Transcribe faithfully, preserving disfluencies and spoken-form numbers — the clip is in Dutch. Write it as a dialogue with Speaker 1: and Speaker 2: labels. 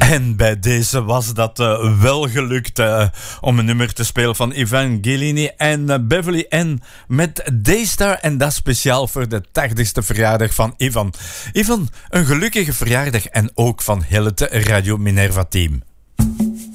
Speaker 1: En bij deze was dat uh, wel gelukt uh, om een nummer te spelen van Ivan Ghilini en uh, Beverly Ann met Daystar. En dat speciaal voor de tachtigste verjaardag van Ivan. Ivan, een gelukkige verjaardag en ook van heel het Radio Minerva team.